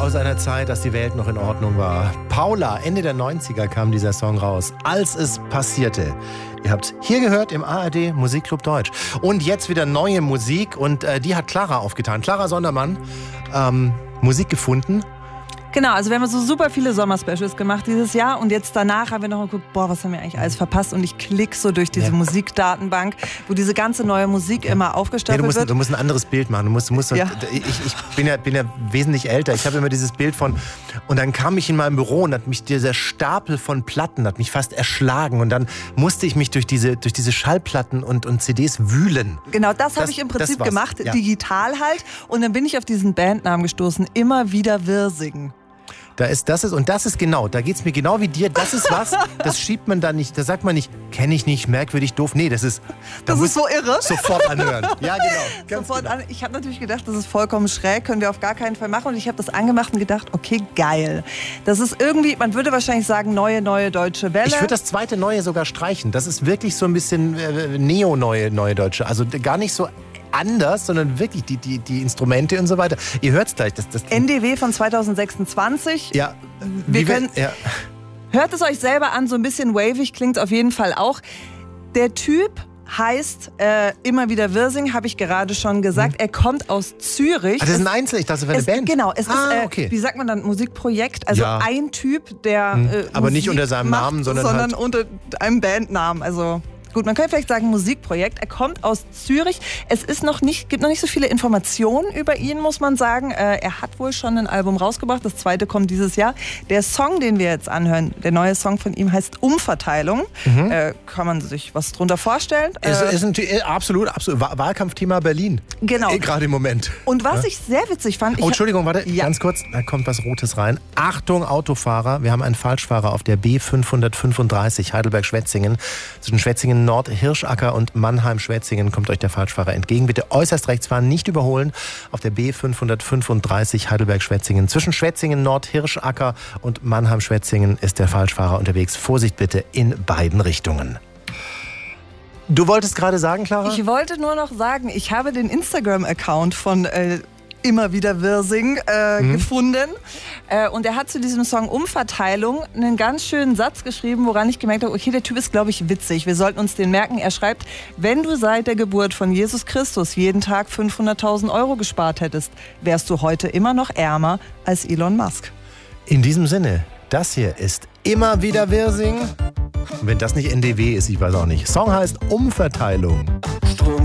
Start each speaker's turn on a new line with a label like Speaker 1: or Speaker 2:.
Speaker 1: aus einer Zeit, dass die Welt noch in Ordnung war. Paula, Ende der 90er kam dieser Song raus, als es passierte. Ihr habt hier gehört im ARD Musikclub Deutsch. Und jetzt wieder neue Musik und die hat Clara aufgetan. Clara Sondermann, Musik gefunden.
Speaker 2: Genau, also wir haben so super viele Sommerspecials gemacht dieses Jahr und jetzt danach haben wir noch geguckt, was haben wir eigentlich alles verpasst, und ich klicke so durch diese Musikdatenbank, wo diese ganze neue Musik immer aufgestapelt wird.
Speaker 1: Du musst ein anderes Bild machen. Ich bin ja wesentlich älter. Ich habe immer dieses Bild von, und dann kam ich in meinem Büro und hat mich dieser Stapel von Platten hat mich fast erschlagen und dann musste ich mich durch diese Schallplatten und CDs wühlen.
Speaker 2: Genau, das habe ich im Prinzip gemacht, digital halt, und dann bin ich auf diesen Bandnamen gestoßen, Immer wieder Wirsing.
Speaker 1: Da geht's mir genau wie dir. Das ist was, das schiebt man da nicht, da sagt man nicht, kenne ich nicht, merkwürdig, doof. Nee, das ist
Speaker 2: so irre.
Speaker 1: Sofort anhören. Ja, genau.
Speaker 2: Ich habe natürlich gedacht, das ist vollkommen schräg, können wir auf gar keinen Fall machen. Und ich habe das angemacht und gedacht, okay, geil. Das ist irgendwie, man würde wahrscheinlich sagen, neue deutsche Welle.
Speaker 1: Ich würde das zweite Neue sogar streichen. Das ist wirklich so ein bisschen neue Deutsche. Also gar nicht so anders, sondern wirklich die Instrumente und so weiter. Ihr hört es gleich. Das
Speaker 2: NDW von 2026.
Speaker 1: Ja.
Speaker 2: Hört es euch selber an, so ein bisschen wavig klingt es auf jeden Fall auch. Der Typ heißt Immer wieder Wirsing, habe ich gerade schon gesagt. Er kommt aus Zürich.
Speaker 1: Das ist ein Einzel, ich dachte, das wäre eine Band.
Speaker 2: Genau, es ist, okay. Wie sagt man dann, Musikprojekt. Also ein Typ, der
Speaker 1: aber
Speaker 2: Musik
Speaker 1: nicht unter seinem Namen, sondern
Speaker 2: unter einem Bandnamen. Also gut, man könnte vielleicht sagen Musikprojekt. Er kommt aus Zürich. Es ist gibt noch nicht so viele Informationen über ihn, muss man sagen. Er hat wohl schon ein Album rausgebracht. Das zweite kommt dieses Jahr. Der Song, den wir jetzt anhören, der neue Song von ihm heißt Umverteilung. Kann man sich was drunter vorstellen?
Speaker 1: Ist absolut Wahlkampfthema Berlin.
Speaker 2: Genau.
Speaker 1: Gerade im Moment.
Speaker 2: Und was ich sehr witzig fand...
Speaker 1: Entschuldigung, warte, ganz kurz. Da kommt was Rotes rein. Achtung, Autofahrer. Wir haben einen Falschfahrer auf der B535 Heidelberg-Schwetzingen. Zwischen Schwetzingen Nord, Hirschacker und Mannheim-Schwetzingen kommt euch der Falschfahrer entgegen. Bitte äußerst rechts fahren, nicht überholen. Auf der B535 Heidelberg-Schwetzingen. Zwischen Schwetzingen Nord, Hirschacker und Mannheim-Schwetzingen ist der Falschfahrer unterwegs. Vorsicht bitte in beiden Richtungen. Du wolltest gerade sagen, Clara?
Speaker 2: Ich wollte nur noch sagen, ich habe den Instagram-Account von Immer wieder Wirsing gefunden. Und er hat zu diesem Song Umverteilung einen ganz schönen Satz geschrieben, woran ich gemerkt habe, okay, der Typ ist, glaube ich, witzig. Wir sollten uns den merken. Er schreibt, wenn du seit der Geburt von Jesus Christus jeden Tag 500.000 Euro gespart hättest, wärst du heute immer noch ärmer als Elon Musk.
Speaker 1: In diesem Sinne, das hier ist Immer wieder Wirsing. Und wenn das nicht NDW ist, ich weiß auch nicht. Song heißt Umverteilung.